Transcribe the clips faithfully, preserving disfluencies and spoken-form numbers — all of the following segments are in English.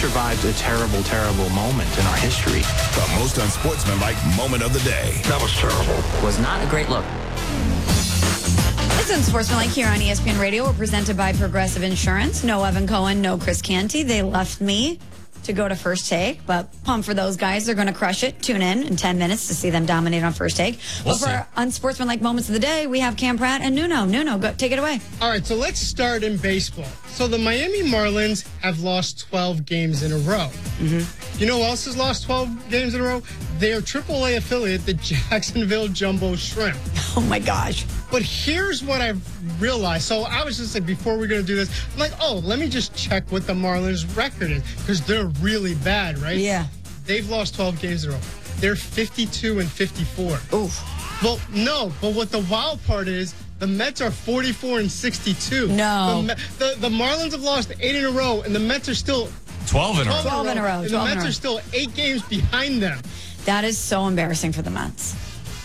survived a terrible, terrible moment in our history. The most unsportsmanlike moment of the day. That was terrible. Was not a great look. It's Unsportsmanlike here on E S P N Radio. We're presented by Progressive Insurance. No Evan Cohen, no Chris Canty. They left me to go to First Take, but pumped for those guys. They're going to crush it. Tune in in ten minutes to see them dominate on First Take. We'll but for see. our Unsportsmanlike moments of the day, we have Cam Pratt and Nuno. Nuno, go, take it away. All right, so let's start in baseball. So the Miami Marlins have lost twelve games in a row. Mm-hmm. You know who else has lost twelve games in a row? Their triple A affiliate, the Jacksonville Jumbo Shrimp. Oh, my gosh. But here's what I've realized. So I was just like, before we're going to do this, I'm like, oh, let me just check what the Marlins' record is, because they're really bad, right? Yeah. They've lost twelve games in a row. They're fifty-two and fifty-four. Oof. Well, no, but what the wild part is, the Mets are forty-four and sixty-two. No. The, the, the Marlins have lost eight in a row, and the Mets are still twelve in a row. twelve in a row. And the twelve in a Mets row. are still eight games behind them. That is so embarrassing for the Mets.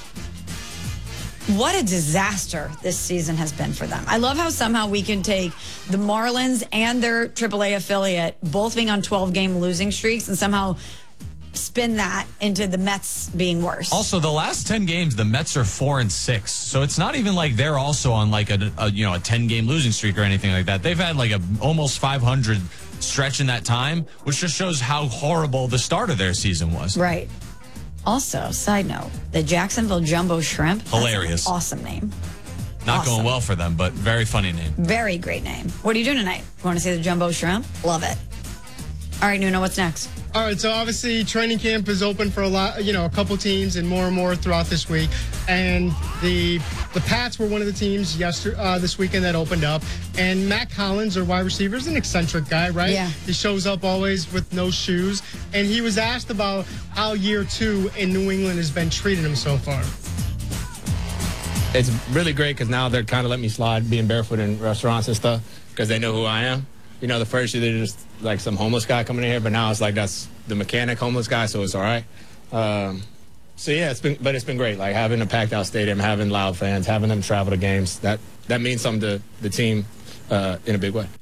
What a disaster this season has been for them. I love how somehow we can take the Marlins and their triple A affiliate both being on twelve-game losing streaks and somehow spin that into the Mets being worse. Also, the last ten games, the Mets are four and six, so it's not even like they're also on like a, a you know a ten-game losing streak or anything like that. They've had like a almost five hundred stretch in that time, which just shows how horrible the start of their season was. Right. Also, side note, the Jacksonville Jumbo Shrimp. that's an Hilarious. awesome name. Not Awesome. going well for them, but very funny name. Very great name. What are you doing tonight? Want to see the Jumbo Shrimp? Love it. All right, Nuno, what's next? All right, so obviously training camp is open for a lot, you know, a couple teams and more and more throughout this week. And the the Pats were one of the teams yesterday, uh, this weekend that opened up. And Matt Collins, their wide receiver, is an eccentric guy, right? Yeah. He shows up always with no shoes. And he was asked about how year two in New England has been treating him so far. It's really great because now they're kind of let me slide being barefoot in restaurants and stuff because they know who I am. You know, the first year they're just like some homeless guy coming in here, but now it's like that's the mechanic homeless guy, so it's all right. Um, so yeah, it's been, but it's been great. Like having a packed out stadium, having loud fans, having them travel to games. That that means something to the team uh, in a big way.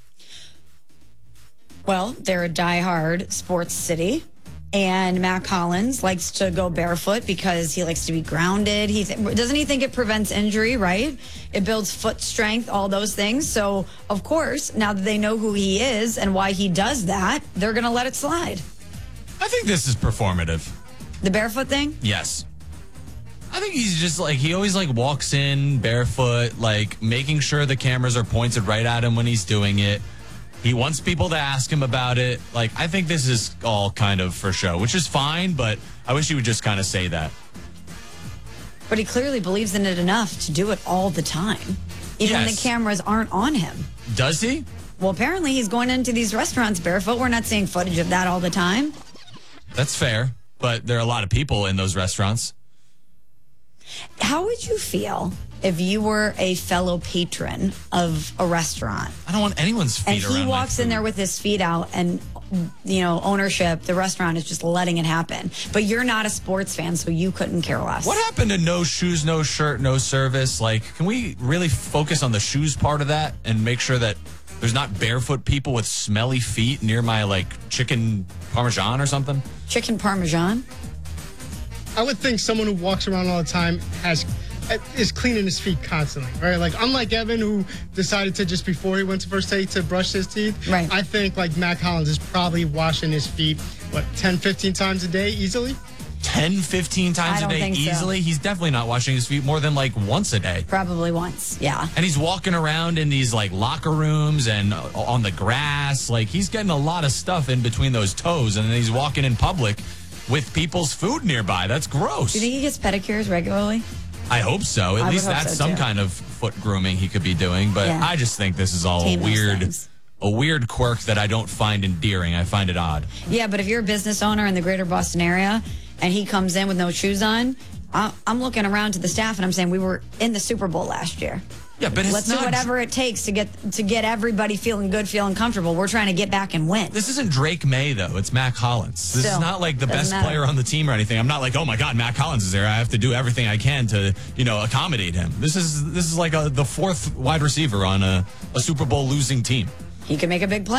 Well, they're a diehard sports city. And Matt Collins likes to go barefoot because he likes to be grounded. He th- doesn't he think it prevents injury, right? It builds foot strength, all those things. So, of course, now that they know who he is and why he does that, they're going to let it slide. I think this is performative. The barefoot thing? Yes. I think he's just like, he always like walks in barefoot, like making sure the cameras are pointed right at him when he's doing it. He wants people to ask him about it. Like, I think this is all kind of for show, which is fine, but I wish he would just kind of say that. But he clearly believes in it enough to do it all the time, even when the Yes. cameras aren't on him. Does he? Well, apparently he's going into these restaurants barefoot. We're not seeing footage of that all the time. That's fair, but there are a lot of people in those restaurants. How would you feel if you were a fellow patron of a restaurant I don't want anyone's and feet around he my walks in food. there with his feet out and, you know, ownership, the restaurant is just letting it happen. But you're not a sports fan, so you couldn't care less. What happened to no shoes, no shirt, no service? Like, can we really focus on the shoes part of that and make sure that there's not barefoot people with smelly feet near my, like, chicken parmesan or something? Chicken parmesan? I would think someone who walks around all the time has is cleaning his feet constantly, right? Like, unlike Evan, who decided to just before he went to First Take to brush his teeth, Right. I think, like, Matt Collins is probably washing his feet, what, ten, fifteen times a day easily? ten, fifteen times I a don't day think so. easily? He's definitely not washing his feet more than, like, once a day. Probably once, yeah. And he's walking around in these, like, locker rooms and uh, on the grass. Like, he's getting a lot of stuff in between those toes, and then he's walking in public with people's food nearby. That's gross. Do you think he gets pedicures regularly? I hope so. At I would least hope that's so, some too. kind of foot grooming he could be doing. But Yeah. I just think this is all Tame a those weird, things. a weird quirk that I don't find endearing. I find it odd. Yeah, but if you're a business owner in the greater Boston area and he comes in with no shoes on, I- I'm looking around to the staff and I'm saying we were in the Super Bowl last year. Yeah, but it's Let's not, do whatever it takes to get to get everybody feeling good, feeling comfortable. We're trying to get back and win. This isn't Drake May, though. It's Matt Collins. This Still, is not like the doesn't best matter. player on the team or anything. I'm not like, oh my God, Matt Collins is there. I have to do everything I can to, you know, accommodate him. This is this is like a, the fourth wide receiver on a, a Super Bowl losing team. He can make a big play.